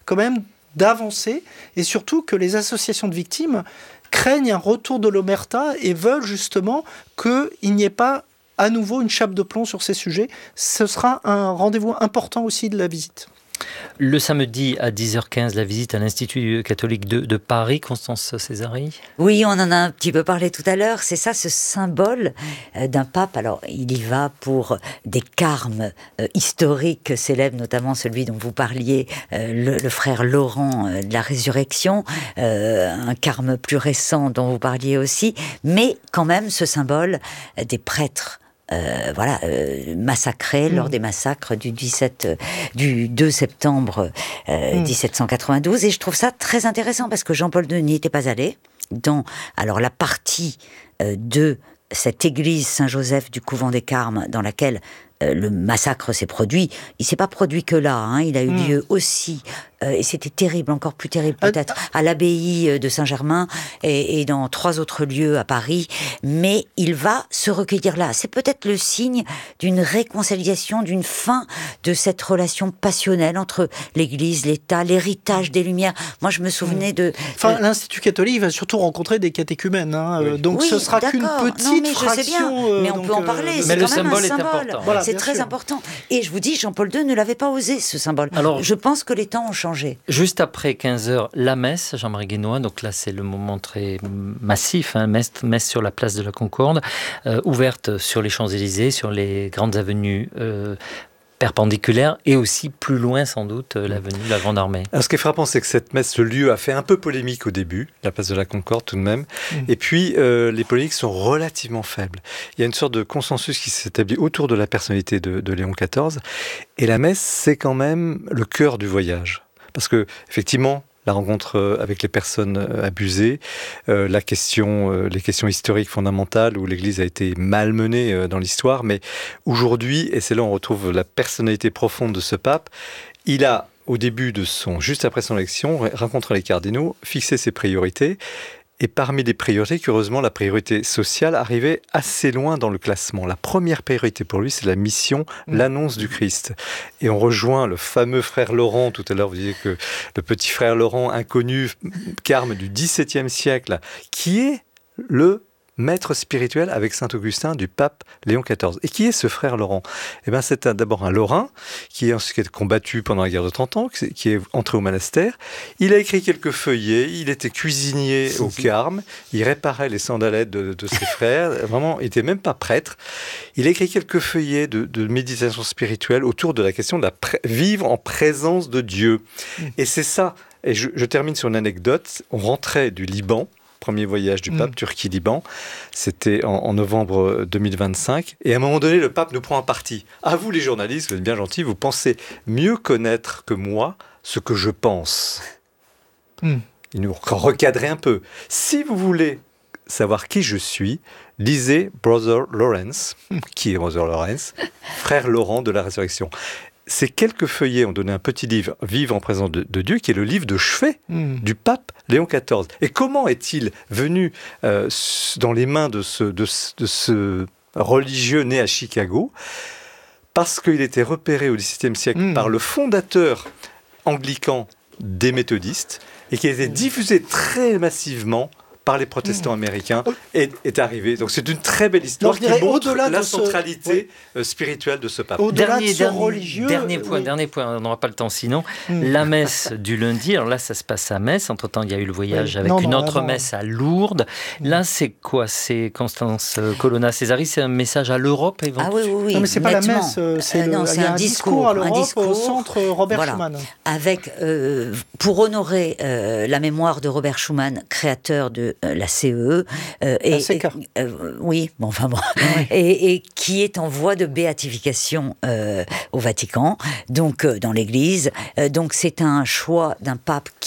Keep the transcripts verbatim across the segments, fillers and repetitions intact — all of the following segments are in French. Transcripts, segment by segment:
quand même d'avancer, et surtout que les associations de victimes craignent un retour de l'omerta et veulent justement qu'il n'y ait pas à nouveau une chape de plomb sur ces sujets. Ce sera un rendez-vous important aussi de la visite. Le samedi à dix heures quinze, la visite à l'Institut catholique de, de Paris, Constance Césari. Oui, on en a un petit peu parlé tout à l'heure. C'est ça, ce symbole euh, d'un pape. Alors, il y va pour des carmes euh, historiques célèbres, notamment celui dont vous parliez, euh, le, le frère Laurent euh, de la Résurrection, euh, un carme plus récent dont vous parliez aussi, mais quand même ce symbole euh, des prêtres. Euh, voilà, euh, massacrés mmh. lors des massacres du, dix-sept, euh, du deux septembre euh, mmh. dix-sept cent quatre-vingt-douze, et je trouve ça très intéressant parce que Jean-Paul deux n'y était pas allé dans alors la partie euh, de cette église Saint-Joseph du couvent des Carmes dans laquelle euh, le massacre s'est produit. Il s'est pas produit que là, hein, il a eu mmh. lieu aussi, euh, et c'était terrible, encore plus terrible peut-être, à l'abbaye de Saint-Germain et, et dans trois autres lieux à Paris, mais il va se recueillir là. C'est peut-être le signe d'une réconciliation, d'une fin de cette relation passionnelle entre l'Église, l'État, l'héritage des Lumières. Moi, je me souvenais de... Enfin, l'Institut catholique va surtout rencontrer des catéchumènes, hein, oui. donc oui, ce sera qu'une petite non, mais fraction. Je sais bien, euh, mais on donc, peut en parler, euh, c'est mais quand le même symbole un est symbole. important. Voilà, c'est bien très sûr. important. Et je vous dis, Jean-Paul deux ne l'avait pas osé, ce symbole. Alors, je pense que les temps ont changé. Juste après quinze heures, la messe, Jean-Marie Guénois, donc là c'est le moment très massif, hein, messe, messe sur la place de la Concorde, euh, ouverte sur les Champs-Élysées, sur les grandes avenues euh, perpendiculaires, et aussi plus loin sans doute euh, l'avenue de la Grande Armée. Alors, ce qui est frappant, c'est que cette messe, ce lieu a fait un peu polémique au début, la place de la Concorde tout de même, mmh. et puis euh, les polémiques sont relativement faibles. Il y a une sorte de consensus qui s'établit autour de la personnalité de, de Léon quatorze, et la messe, c'est quand même le cœur du voyage. Parce que, effectivement, la rencontre avec les personnes abusées, euh, la question, euh, les questions historiques fondamentales où l'Église a été malmenée euh, dans l'histoire, mais aujourd'hui, et c'est là où on retrouve la personnalité profonde de ce pape, il a, au début de son, juste après son élection, rencontré les cardinaux, fixé ses priorités, et parmi les priorités, curieusement, la priorité sociale arrivait assez loin dans le classement. La première priorité pour lui, c'est la mission, mmh. l'annonce du Christ. Et on rejoint le fameux frère Laurent. Tout à l'heure, vous disiez que le petit frère Laurent, inconnu, carme du dix-septième siècle, qui est le maître spirituel avec saint Augustin du pape Léon quatorze. Et qui est ce frère Laurent ? Eh bien, c'est un, d'abord un Lorrain qui a combattu pendant la guerre de trente ans, qui est entré au monastère. Il a écrit quelques feuillets, il était cuisinier au Carme, il réparait les sandalettes de, de ses frères, vraiment, il n'était même pas prêtre. Il a écrit quelques feuillets de, de méditation spirituelle autour de la question de la pré- vivre en présence de Dieu. Et c'est ça, et je, je termine sur une anecdote, on rentrait du Liban, premier voyage du pape, mmh. Turquie-Liban. C'était en, en novembre deux mille vingt-cinq. Et à un moment donné, le pape nous prend un parti. À vous, les journalistes, vous êtes bien gentils, vous pensez mieux connaître que moi ce que je pense. Mmh. Il nous recadrait un peu. Si vous voulez savoir qui je suis, lisez Brother Lawrence, mmh. qui est Brother Lawrence, frère Laurent de la Résurrection. Ces quelques feuillets ont donné un petit livre, Vivre en présence de, de Dieu, qui est le livre de chevet mmh. du pape Léon quatorze. Et comment est-il venu euh, dans les mains de ce, de, de ce religieux né à Chicago ? Parce qu'il était repéré au dix-septième siècle mmh. par le fondateur anglican des méthodistes et qui a été diffusé très massivement par les protestants mmh. américains, est, est arrivé. Donc c'est une très belle histoire qui montre la centralité ce... oui. spirituelle de ce pape. Au-delà dernier, de ce dernier, religieux... Dernier point, oui. dernier point, on n'aura pas le temps sinon. Mmh. La messe du lundi, alors là ça se passe à Metz, entre-temps il y a eu le voyage oui. avec non, une non, autre non, messe non. à Lourdes. Mmh. Là c'est quoi ? C'est Constance Colonna Césari, c'est un message à l'Europe éventuellement ? Ah oui, oui, oui. Non mais c'est nettement. pas la messe, c'est, euh, le, non, c'est un, un discours, discours à l'Europe un discours, au centre Robert voilà. Schuman. Avec, euh, pour honorer euh, la mémoire de Robert Schuman, créateur de euh, la C E E, euh, et, et, euh, oui, bon, enfin bon, oui. et, et qui est en voie de béatification euh, au Vatican, donc euh, dans l'Église. Euh, donc c'est un choix d'un pape qui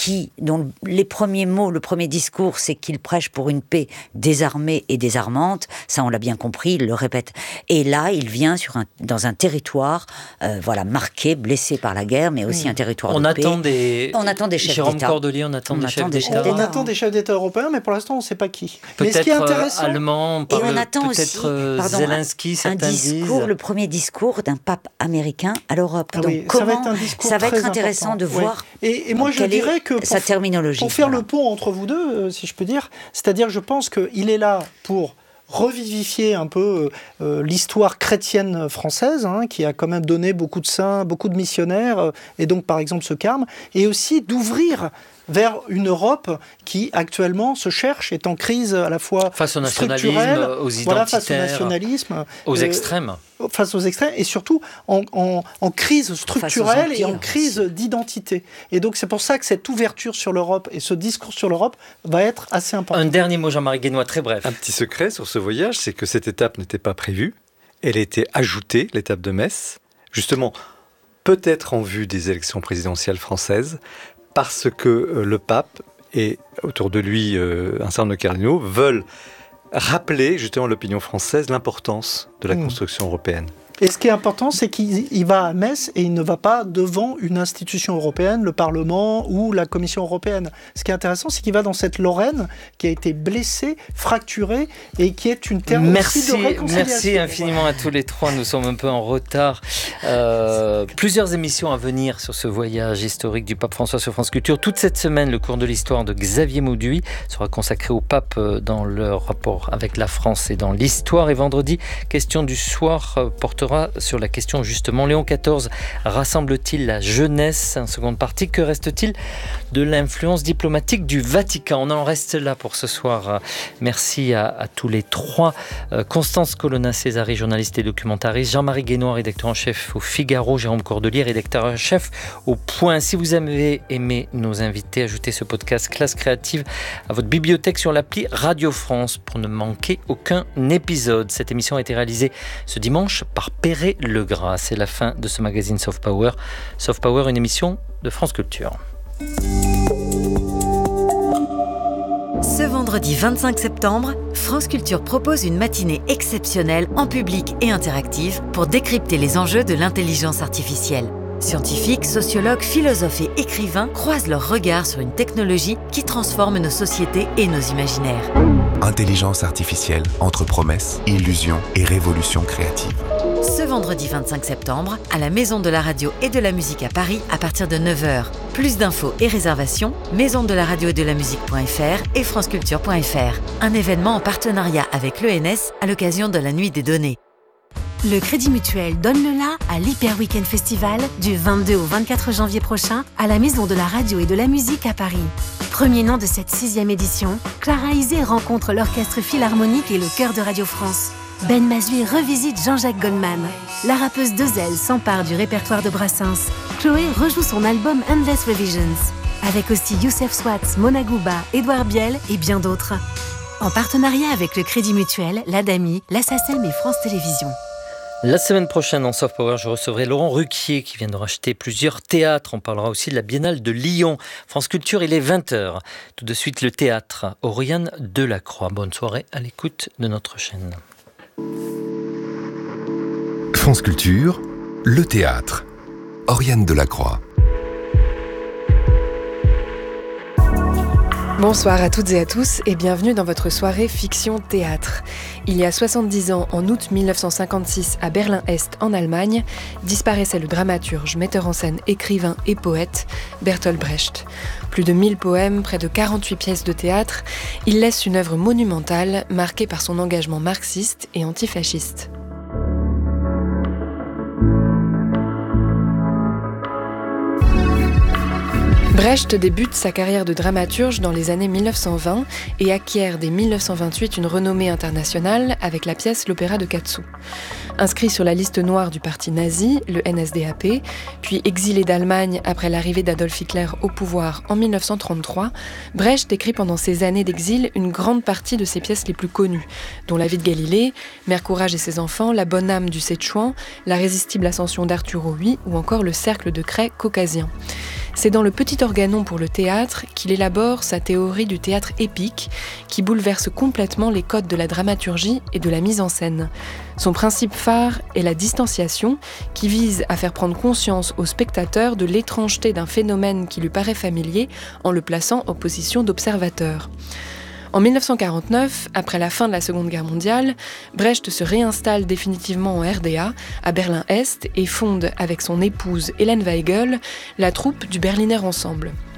qui, dont les premiers mots, le premier discours, c'est qu'il prêche pour une paix désarmée et désarmante. Ça, on l'a bien compris, il le répète. Et là, il vient sur un, dans un territoire, euh, voilà, marqué, blessé par la guerre, mais aussi mmh. un territoire on de attend paix. Des... On attend des chefs Jérôme d'État. Cordelier, on attend on des attend chefs des d'État. On attend des chefs d'État européens, mais pour l'instant, on ne sait pas qui. Peut-être mais ce qui est intéressant, euh, allemand, on parle, et on attend peut-être aussi, euh, pardon, Zelensky, un certains discours, disent. le premier discours d'un pape américain à l'Europe. Ah Donc oui, comment ça va être, un discours ça va être très intéressant important. de voir. Oui. Et, et moi, je dirais que pour, sa terminologie. Pour faire voilà. le pont entre vous deux, euh, si je peux dire, c'est-à-dire, je pense qu'il est là pour revivifier un peu euh, l'histoire chrétienne française, hein, qui a quand même donné beaucoup de saints, beaucoup de missionnaires, euh, et donc par exemple ce carme, et aussi d'ouvrir vers une Europe qui actuellement se cherche, est en crise à la fois face au nationalisme, aux identitaires, voilà, face au nationalisme, aux euh, extrêmes. Face aux extrêmes, et surtout en, en, en crise structurelle et en crise aussi. D'identité. Et donc c'est pour ça que cette ouverture sur l'Europe et ce discours sur l'Europe va être assez important. Un dernier mot, Jean-Marie Guénois, très bref. Un petit secret sur ce voyage, c'est que cette étape n'était pas prévue. Elle a été ajoutée, l'étape de Metz, justement, peut-être en vue des élections présidentielles françaises, parce que euh, le pape et autour de lui euh, un certain nombre de cardinaux veulent rappeler justement à l'opinion française l'importance de la mmh. construction européenne. Et ce qui est important, c'est qu'il va à Metz et il ne va pas devant une institution européenne, le Parlement ou la Commission européenne. Ce qui est intéressant, c'est qu'il va dans cette Lorraine qui a été blessée, fracturée et qui est une terre merci, aussi de réconciliation. Merci infiniment à tous les trois. Nous sommes un peu en retard. Euh, plusieurs émissions à venir sur ce voyage historique du pape François sur France Culture. Toute cette semaine, le cours de l'histoire de Xavier Mauduit sera consacré au pape dans leur rapport avec la France et dans l'histoire. Et vendredi, question du soir portera sur la question justement, Léon quatorze rassemble-t-il la jeunesse? En seconde partie, que reste-t-il de l'influence diplomatique du Vatican? On en reste là pour ce soir. Merci à, à tous les trois. Constance Colonna-Césari, journaliste et documentariste. Jean-Marie Guénois, rédacteur en chef au Figaro. Jérôme Cordelier, rédacteur en chef au Point. Si vous avez aimé nos invités, ajoutez ce podcast Classe Créative à votre bibliothèque sur l'appli Radio France pour ne manquer aucun épisode. Cette émission a été réalisée ce dimanche par Perret Legras. C'est la fin de ce magazine Soft Power. Soft Power, une émission de France Culture. Ce vendredi vingt-cinq septembre, France Culture propose une matinée exceptionnelle en public et interactive pour décrypter les enjeux de l'intelligence artificielle. Scientifiques, sociologues, philosophes et écrivains croisent leurs regards sur une technologie qui transforme nos sociétés et nos imaginaires. Intelligence artificielle entre promesses, illusions et révolution créative. Ce vendredi vingt-cinq septembre, à la Maison de la Radio et de la Musique à Paris, à partir de neuf heures. Plus d'infos et réservations, maison de la radio et de la musique point f r et franceculture point f r. Un événement en partenariat avec l'E N S à l'occasion de la Nuit des Données. Le Crédit Mutuel donne le la à l'Hyper Weekend Festival du vingt-deux au vingt-quatre janvier prochain à la Maison de la Radio et de la Musique à Paris. Premier nom de cette sixième édition, Clara Isé rencontre l'Orchestre Philharmonique et le Chœur de Radio France. Ben Mazui revisite Jean-Jacques Goldman. La rappeuse Dezel s'empare du répertoire de Brassens. Chloé rejoue son album Endless Revisions. Avec aussi Youssef Swatz, Mona Gouba, Édouard Biel et bien d'autres. En partenariat avec le Crédit Mutuel, l'Adami, la SACEM et France Télévisions. La semaine prochaine, en Soft Power, je recevrai Laurent Ruquier qui vient de racheter plusieurs théâtres. On parlera aussi de la Biennale de Lyon. France Culture, il est vingt heures. Tout de suite, le théâtre. Oriane Delacroix. Bonne soirée à l'écoute de notre chaîne. France Culture, le théâtre. Oriane Delacroix. Bonsoir à toutes et à tous et bienvenue dans votre soirée Fiction Théâtre. Il y a soixante-dix ans, en août mille neuf cent cinquante-six, à Berlin-Est, en Allemagne, disparaissait le dramaturge, metteur en scène, écrivain et poète Bertolt Brecht. Plus de mille poèmes, près de quarante-huit pièces de théâtre, il laisse une œuvre monumentale marquée par son engagement marxiste et antifasciste. Brecht débute sa carrière de dramaturge dans les années mille neuf cent vingt et acquiert dès mille neuf cent vingt-huit une renommée internationale avec la pièce L'Opéra de Katsu. Inscrit sur la liste noire du parti nazi, le N S D A P, puis exilé d'Allemagne après l'arrivée d'Adolf Hitler au pouvoir en mille neuf cent trente-trois, Brecht écrit pendant ses années d'exil une grande partie de ses pièces les plus connues, dont La vie de Galilée, Mère Courage et ses enfants, La bonne âme du Szechuan, La résistible ascension d'Arturo Hui ou encore Le cercle de craie caucasien. C'est dans le Petit organon pour le théâtre qu'il élabore sa théorie du théâtre épique, qui bouleverse complètement les codes de la dramaturgie et de la mise en scène. Son principe phare est la distanciation, qui vise à faire prendre conscience au spectateur de l'étrangeté d'un phénomène qui lui paraît familier, en le plaçant en position d'observateur. En mille neuf cent quarante-neuf, après la fin de la Seconde Guerre mondiale, Brecht se réinstalle définitivement en R D A, à Berlin-Est, et fonde avec son épouse Hélène Weigel la troupe du Berliner Ensemble.